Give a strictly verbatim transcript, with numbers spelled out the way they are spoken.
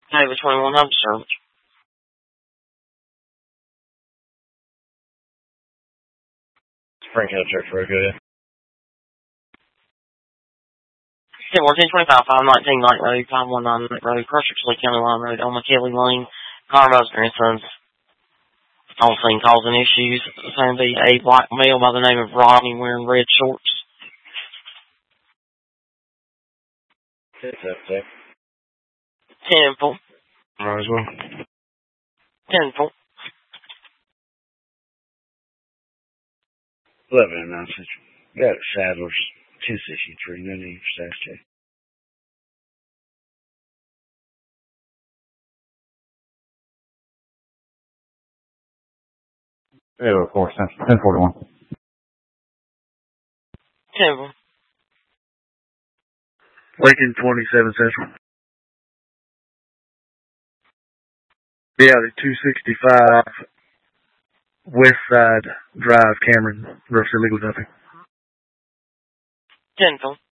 David twenty-one hundred service. Frank Hill Church Road, go ahead. ten one ten twenty-five, five nineteen Knight Road, five one nine Knight Road, Crusher, Lee County Line Road, on McKelly Lane, Carmo's grandson's on scene causing issues. Saying be a black male by the name of Ronnie wearing red shorts. It's up there. Temple. Might as well. Temple. eleven and nine Central. Got it, Sadler's, ten sixty-three, no need for status check. Yeah, of course, ten forty-one. Temple. Lincoln, twenty-seven Central. Yeah, the two sixty-five West Side Drive, Cameron, rough illegal dumping. Temple.